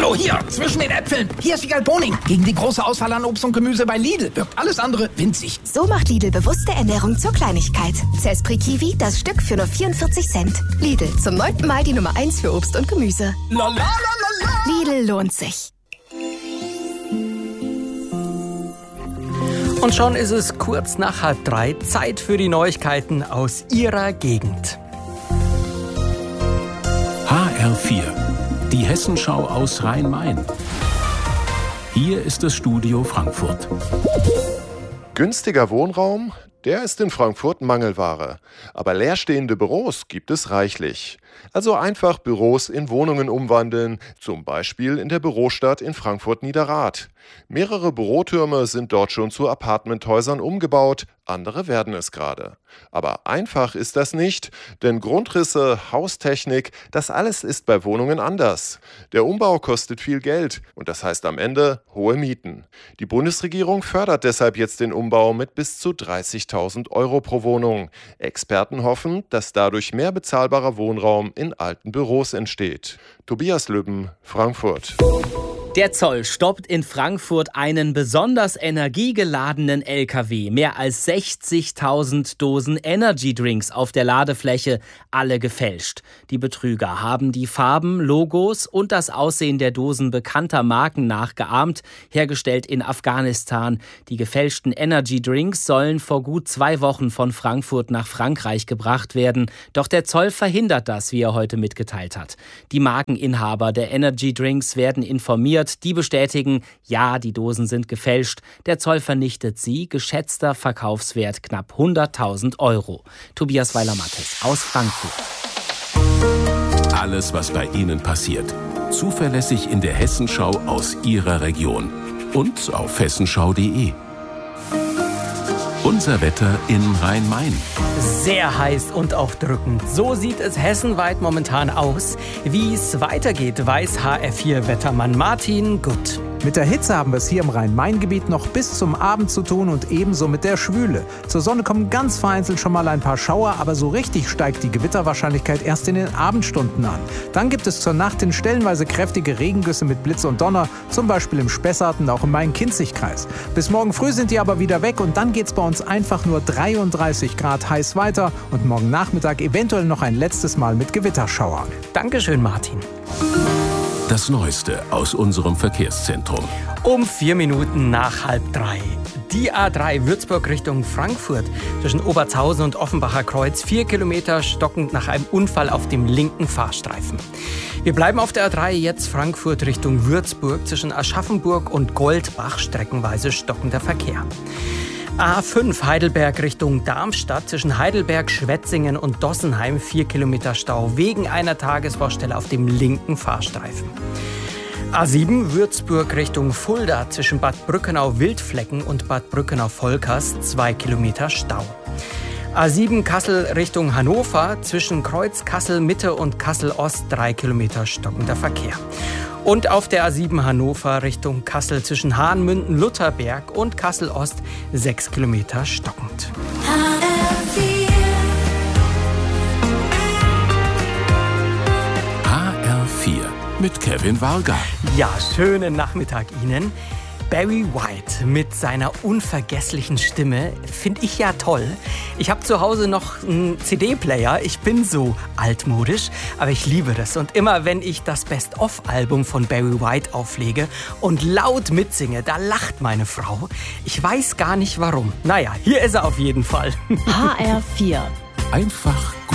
Hallo, hier, zwischen den Äpfeln. Hier ist Wiegald Boning. Gegen die große Auswahl an Obst und Gemüse bei Lidl wirkt alles andere winzig. So macht Lidl bewusste Ernährung zur Kleinigkeit. Zespri Kiwi, das Stück für nur 44 Cent. Lidl, zum 9. Mal die Nummer 1 für Obst und Gemüse. Lidl lohnt sich. Und schon ist es kurz nach 2:30, Zeit für die Neuigkeiten aus Ihrer Gegend. HR4, die Hessenschau aus Rhein-Main. Hier ist das Studio Frankfurt. Günstiger Wohnraum, der ist in Frankfurt Mangelware. Aber leerstehende Büros gibt es reichlich. Also einfach Büros in Wohnungen umwandeln, zum Beispiel in der Bürostadt in Frankfurt-Niederrad. Mehrere Bürotürme sind dort schon zu Apartmenthäusern umgebaut, andere werden es gerade. Aber einfach ist das nicht, denn Grundrisse, Haustechnik, das alles ist bei Wohnungen anders. Der Umbau kostet viel Geld und das heißt am Ende hohe Mieten. Die Bundesregierung fördert deshalb jetzt den Umbau mit bis zu 30.000 € pro Wohnung. Experten hoffen, dass dadurch mehr bezahlbarer Wohnraum in alten Büros entsteht. Tobias Lübben, Frankfurt. Der Zoll stoppt in Frankfurt einen besonders energiegeladenen LKW. Mehr als 60.000 Dosen Energydrinks auf der Ladefläche, alle gefälscht. Die Betrüger haben die Farben, Logos und das Aussehen der Dosen bekannter Marken nachgeahmt, hergestellt in Afghanistan. Die gefälschten Energydrinks sollen vor gut 2 Wochen von Frankfurt nach Frankreich gebracht werden. Doch der Zoll verhindert das, wie er heute mitgeteilt hat. Die Markeninhaber der Energydrinks werden informiert. Die bestätigen, ja, die Dosen sind gefälscht. Der Zoll vernichtet sie. Geschätzter Verkaufswert knapp 100.000 €. Tobias Weiler-Mattes aus Frankfurt. Alles, was bei Ihnen passiert. Zuverlässig in der Hessenschau aus Ihrer Region. Und auf hessenschau.de. Unser Wetter in Rhein-Main. Sehr heiß und auch drückend. So sieht es hessenweit momentan aus. Wie es weitergeht, weiß HR4-Wettermann Martin Gutt. Mit der Hitze haben wir es hier im Rhein-Main-Gebiet noch bis zum Abend zu tun und ebenso mit der Schwüle. Zur Sonne kommen ganz vereinzelt schon mal ein paar Schauer, aber so richtig steigt die Gewitterwahrscheinlichkeit erst in den Abendstunden an. Dann gibt es zur Nacht hin stellenweise kräftige Regengüsse mit Blitz und Donner, zum Beispiel im Spessart und auch im Main-Kinzig-Kreis. Bis morgen früh sind die aber wieder weg und dann geht es bei uns einfach nur 33 Grad heiß weiter und morgen Nachmittag eventuell noch ein letztes Mal mit Gewitterschauern. Dankeschön, Martin. Das Neueste aus unserem Verkehrszentrum. Um 4 Minuten nach 2:30. Die A3 Würzburg Richtung Frankfurt zwischen Obertshausen und Offenbacher Kreuz. 4 Kilometer stockend nach einem Unfall auf dem linken Fahrstreifen. Wir bleiben auf der A3 jetzt Frankfurt Richtung Würzburg zwischen Aschaffenburg und Goldbach streckenweise stockender Verkehr. A5 Heidelberg Richtung Darmstadt zwischen Heidelberg, Schwetzingen und Dossenheim 4 Kilometer Stau wegen einer Tagesbaustelle auf dem linken Fahrstreifen. A7 Würzburg Richtung Fulda zwischen Bad Brückenau-Wildflecken und Bad Brückenau-Volkers 2 Kilometer Stau. A7 Kassel Richtung Hannover zwischen Kreuz Kassel-Mitte und Kassel-Ost 3 Kilometer stockender Verkehr. Und auf der A7 Hannover Richtung Kassel zwischen Hahnmünden-Lutherberg und Kassel-Ost 6 Kilometer stockend. HR4 mit Kevin Varga. Ja, schönen Nachmittag Ihnen. Barry White mit seiner unvergesslichen Stimme finde ich ja toll. Ich habe zu Hause noch einen CD-Player. Ich bin so altmodisch, aber ich liebe das. Und immer wenn ich das Best-of-Album von Barry White auflege und laut mitsinge, da lacht meine Frau. Ich weiß gar nicht warum. Naja, hier ist er auf jeden Fall. HR4. Einfach